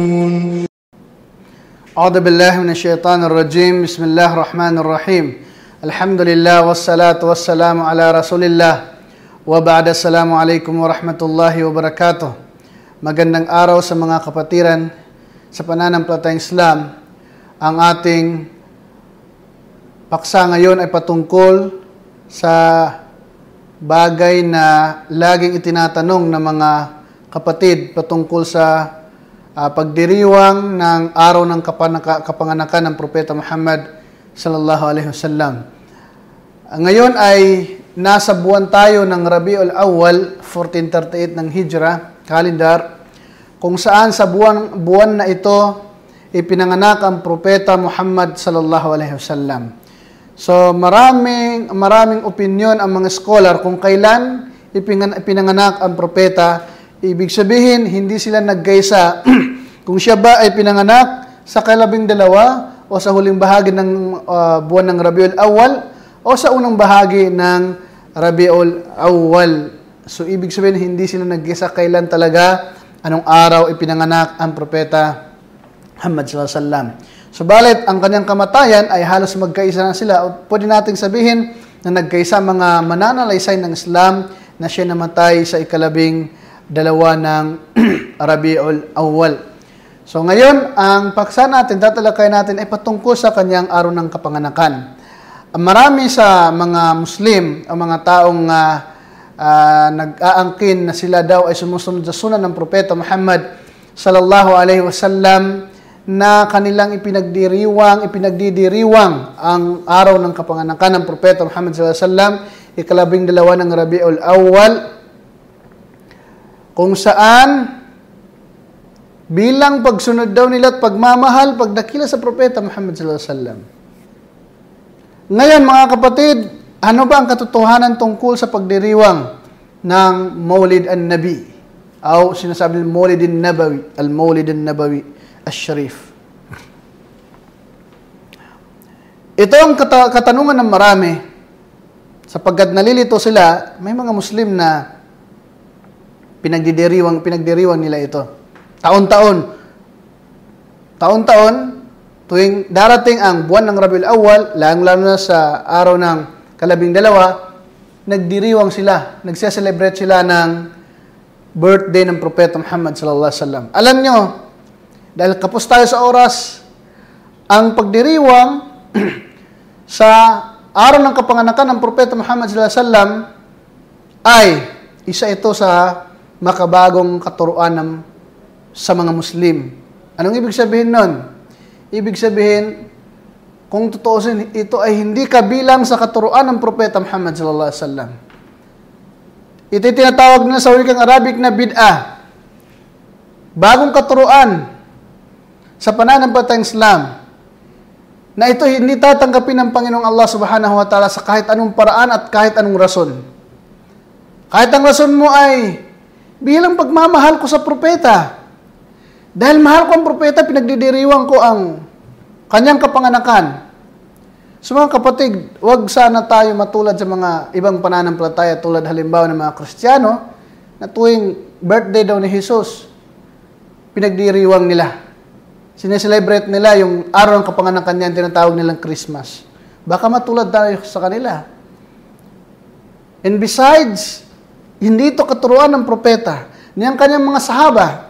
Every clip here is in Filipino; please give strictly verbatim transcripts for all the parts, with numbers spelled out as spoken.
أعوذ بالله من الشيطان الرجيم بسم الله الرحمن الرحيم الحمد لله والصلاة والسلام على رسول الله وبعد السلام عليكم ورحمة الله وبركاته. Magandang araw sa mga kapatiran sa pananampalatayang Islam. Ang ating paksa ngayon ay patungkol sa bagay na laging itinatanong ng mga kapatid patungkol sa Uh, pagdiriwang ng araw ng kapanaka, kapanganakan ng Propeta Muhammad sallallahu alaihi wasallam. Uh, ngayon ay nasa buwan tayo ng Rabiul Awwal fourteen thirty-eight ng Hijra calendar, kung saan sa buwan, buwan na ito ipinanganak ang Propeta Muhammad sallallahu alaihi wasallam. So maraming maraming opinion ang mga scholar kung kailan ipinanganak ang propeta. Ibig sabihin, hindi sila nagkaisa kung siya ba ay pinanganak sa kalabing dalawa o sa huling bahagi ng uh, buwan ng Rabiul Awwal o sa unang bahagi ng Rabiul Awwal. So, ibig sabihin, hindi sila nagkaisa kailan talaga, anong araw ipinanganak ang propeta Muhammad sallallahu alaihi wasallam. Subalit, ang kanyang kamatayan ay halos magkaisa na sila. O pwede nating sabihin na nagkaisa mga mananalaysay ng Islam na siya namatay sa ikalabing dalawa ng Rabiul Awwal. So ngayon, ang paksa natin, tatalakay natin ay patungkol sa kanyang araw ng kapanganakan. Marami sa mga Muslim, ang mga taong uh, uh, nag-aangkin na sila daw ay sumusunod sa sunan ng Propeta Muhammad sallallahu alaihi wasallam na kanilang ipinagdiriwang, ipinagdidiriwang ang araw ng kapanganakan ng Propeta Muhammad sallallahu alaihi wasallam, ikalabing dalawa ng Rabiul Awwal, kung saan bilang pagsunod daw nila at pagmamahal, pagdakila sa Propeta Muhammad sallallahu alaihi wasallam. Ngayon mga kapatid, ano ba ang katotohanan tungkol sa pagdiriwang ng Maulid an-Nabi? O sinasabi ng Maulid an-Nabawi, al-Maulid an-Nabawi al-Sharif. Ito ang kat- katanungan ng marami, sapagkat nalilito sila, may mga Muslim na pinagdidiriwang pinagdiriwang nila ito. Taon-taon. Taon-taon, tuwing darating ang buwan ng Rabiul Awwal, lalong-lalo na sa araw ng kalabing dalawa, nagdiriwang sila, nagse-celebrate sila ng birthday ng Propeta Muhammad sallallahu alaihi wasallam. Alam nyo, dahil kapos tayo sa oras, ang pagdiriwang sa araw ng kapanganakan ng Propeta Muhammad sallallahu alaihi wasallam ay isa ito sa makabagong katuruan ng, sa mga Muslim. Anong ibig sabihin nun? Ibig sabihin, kung tutuusin, ito ay hindi kabilang sa katuruan ng Propeta Muhammad sallallahu alaihi wasallam. Ito ay tinatawag nila sa wikang Arabic na bid'ah. Bagong katuruan sa pananampalatayang Islam na ito hindi tatanggapin ng Panginoong Allah subhanahu wa ta'ala sa kahit anong paraan at kahit anong rason. Kahit ang rason mo ay bilang pagmamahal ko sa propeta. Dahil mahal ko ang propeta, pinagdidiriwang ko ang kanyang kapanganakan. So mga kapatid, huwag sana tayo matulad sa mga ibang pananampalataya tulad halimbawa ng mga Kristiyano na tuwing birthday daw ni Jesus, pinagdiriwang nila. Sineselebrate nila yung araw ng kapanganakan niya, tinatawag nilang Christmas. Baka matulad tayo sa kanila. And besides, hindi ito katuruan ng propeta, niyang kanyang mga sahaba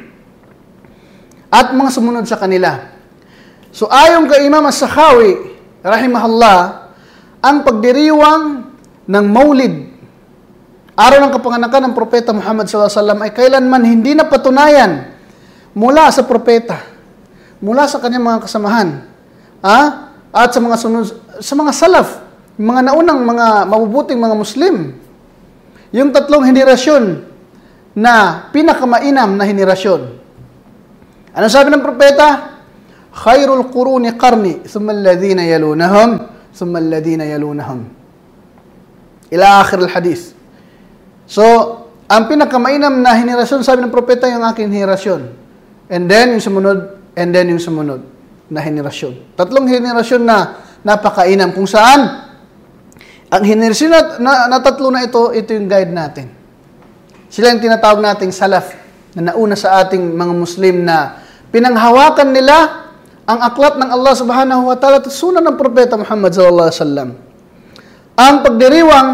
at mga sumunod sa kanila. So ayon kay Imam As-Sakhawi, rahimahullah, ang pagdiriwang ng Maulid, araw ng kapanganakan ng Propeta Muhammad sallallahu alaihi wasallam, ay kailanman hindi na patunayan mula sa propeta, mula sa kanyang mga kasamahan, ah, at sa mga sunod, sa mga salaf, mga naunang mga mabubuting mga Muslim. Yung tatlong henerasyon na pinakamainam na henerasyon. Ano sabi ng propeta? Khairul quruni qarni, thumma alladhina yalunahum, thumma alladhina yalunahum. Ila akhir al-hadith. So, ang pinakamainam na henerasyon, sabi ng propeta, yung aking henerasyon. And then, yung sumunod, and then yung sumunod na henerasyon. Tatlong henerasyon na napakainam. Kung saan, ang henerasyon na, na, na tatlo na ito, ito yung guide natin. Sila yung tinatawag nating salaf, na nauna sa ating mga Muslim na pinanghawakan nila ang aklat ng Allah subhanahu wa ta'ala at sunan ng Propeta Muhammad sallallahu alaihi wasallam. Ang pagdiriwang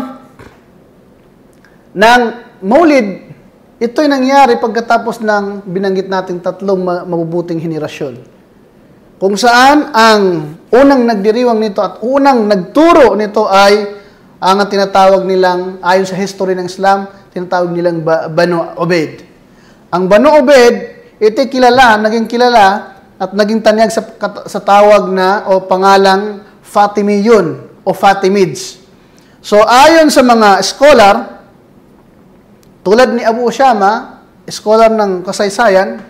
ng Maulid, ito'y nangyari pagkatapos ng binanggit nating tatlong mabubuting henerasyon. Kung saan ang unang nagdiriwang nito at unang nagturo nito ay ang tinatawag nilang, ayon sa history ng Islam, tinatawag nilang Banu Ubaid. Ang Banu Ubaid, ito'y kilala, naging kilala at naging tanyag sa, sa tawag na o pangalang Fatimiyun o Fatimids. So ayon sa mga scholar, tulad ni Abu Ushama, scholar ng kasaysayan,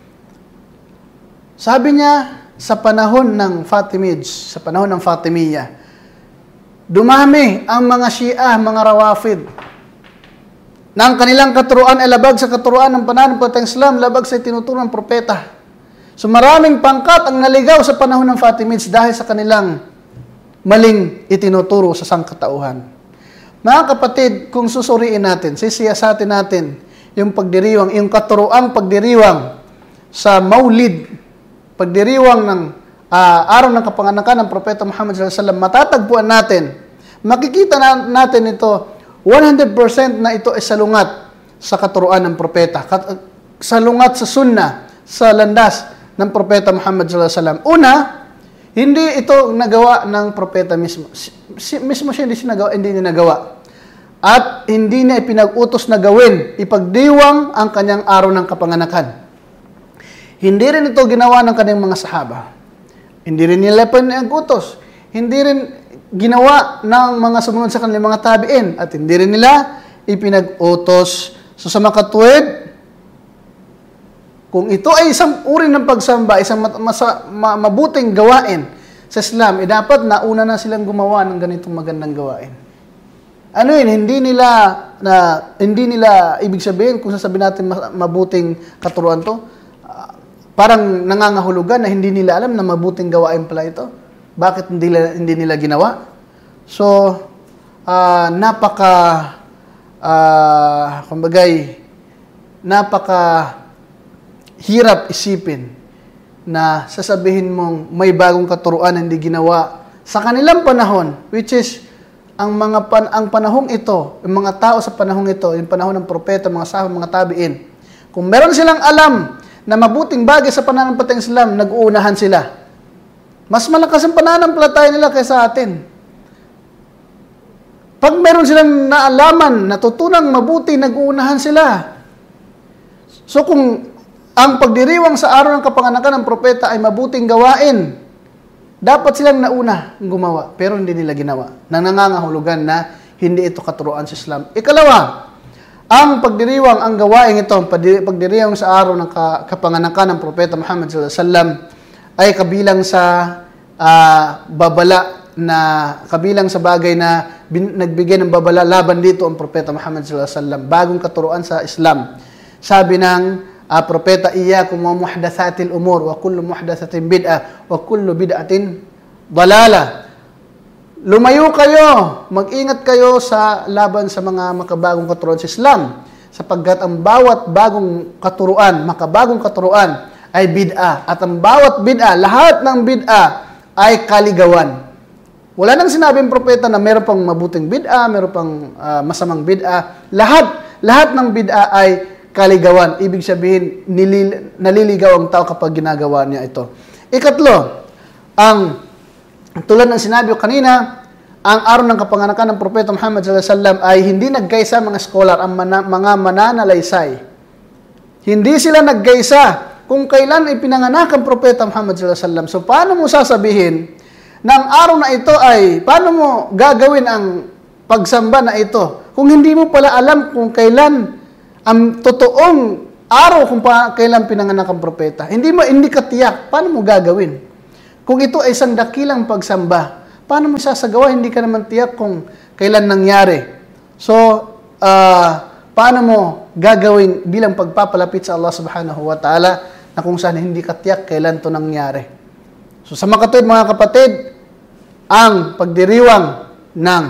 sabi niya, sa panahon ng Fatimids, sa panahon ng Fatimiyya, dumami ang mga Shia, mga Rawafid, na ang kanilang katuruan ay labag sa katuruan ng pananampalatayang Islam, labag sa tinuturo ng propeta. So maraming pangkat ang naligaw sa panahon ng Fatimids dahil sa kanilang maling itinuturo sa sangkatauhan. Mga kapatid, kung susuriin natin, sisiyasatin natin yung pagdiriwang, yung katuruang pagdiriwang sa Maulid, pagdiriwang ng uh, araw ng kapanganakan ng Propeta Muhammad sallallahu alaihi wasallam, matatagpuan natin, makikita na, natin ito, one hundred percent na ito ay salungat sa katuruan ng propeta, salungat sa sunnah, sa landas ng Propeta Muhammad sallallahu alaihi wasallam. Una, hindi ito nagawa ng propeta mismo. Si, mismo siya hindi siya nagawa, hindi niya nagawa. At hindi niya ipinag-utos na gawin, ipagdiwang ang kanyang araw ng kapanganakan. Hindi rin ito ginawa ng kanyang mga sahaba. Hindi rin nila pinag-utos. Hindi rin ginawa ng mga sumunod sa kanilang mga tabiin. At hindi rin nila ipinag-utos. So sa makatuwid, kung ito ay isang uri ng pagsamba, isang masa, ma, mabuting gawain sa Islam, eh dapat nauna na silang gumawa ng ganitong magandang gawain. Ano yun, hindi nila, na, hindi nila ibig sabihin, kung sasabihin natin mabuting katuruan to, uh, parang nangangahulugan na hindi nila alam na mabuting gawain pala ito. Bakit hindi nila, hindi nila ginawa? So, uh, napaka, uh, kumbagay, napaka, hirap isipin na sasabihin mong may bagong katuruan na hindi ginawa sa kanilang panahon, which is ang mga pan, ang panahong ito, yung mga tao sa panahong ito, yung panahon ng propeta, mga sahaba, mga tabiin. Kung meron silang alam na mabuting bagay sa pananampalatayang Islam, nag-uunahan sila. Mas malakas ang pananampalataya nila kaysa atin. Pag meron silang naalaman, natutunang mabuti, nag-uunahan sila. So kung ang pagdiriwang sa araw ng kapanganakan ng propeta ay mabuting gawain, dapat silang nauna gumawa, pero hindi nila ginawa. Nang nangangahulugan na hindi ito katuruan sa Islam. Ikalawa, ang pagdiriwang, ang gawain ito, pagdiriwang sa araw ng kapanganakan ng propeta Muhammad sallallahu alaihi wasallam ay kabilang sa uh, babala na, kabilang sa bagay na bin, nagbigay ng babala laban dito ang propeta Muhammad sallallahu alaihi wasallam, bagong katuruan sa Islam. Sabi ng Uh, propeta, iyyakum wa muhdatsatil umur wa kullu muhdatsatin bid'ah wa kullu bid'atin dalalah. Lumayo kayo, mag-ingat kayo sa laban sa mga makabagong katuruan sa Islam, sapagkat ang bawat bagong katuruan, makabagong katuruan ay bid'ah, at ang bawat bid'ah, lahat ng bid'ah ay kaligawan. Wala nang sinabing propeta na meron pang mabuting bid'ah, meron pang uh, masamang bid'ah. Lahat, lahat ng bid'ah ay kaligawan. Ibig sabihin, nilil, naliligaw ang tao kapag ginagawa niya ito. Ikatlo, ang tulad ng sinabi ko kanina, ang araw ng kapanganakan ng Propeta Muhammad sallallahu alaihi wasallam ay hindi nagkaisa mga scholar, ang mana, mga mananalaysay. Hindi sila nagkaisa kung kailan ipinanganak ang Propeta Muhammad sallallahu alaihi wasallam. So, paano mo sasabihin na ang araw na ito ay, paano mo gagawin ang pagsamba na ito kung hindi mo pala alam kung kailan ang totoong araw kung pa, kailan pinanganak ang propeta. Hindi mo, hindi ka tiyak. Paano mo gagawin? Kung ito ay isang dakilang pagsamba, paano mo sasagawa? Hindi ka naman tiyak kung kailan nangyari. So, uh, paano mo gagawin bilang pagpapalapit sa Allah subhanahu wa ta'ala na kung saan hindi ka tiyak kailan ito nangyari? So, sa makatwid, mga kapatid, ang pagdiriwang ng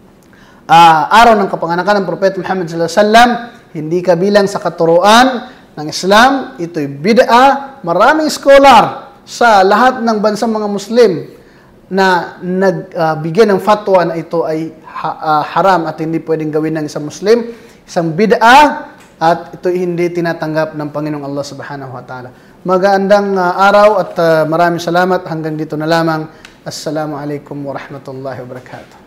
uh, araw ng kapanganakan ng Propeta Muhammad sallallahu alaihi wasallam hindi kabilang sa katuruan ng Islam, ito'y bid'a. Maraming scholar sa lahat ng bansang mga Muslim na nagbigay uh, ng fatwa na ito ay ha, uh, haram at hindi pwedeng gawin ng isang Muslim, isang bid'a, at ito hindi tinatanggap ng Panginoong Allah Subhanahu wa Ta'ala. Magandang uh, araw at uh, maraming salamat. Hanggang dito na lamang. Assalamu alaikum wa rahmatullahi wa barakatuh.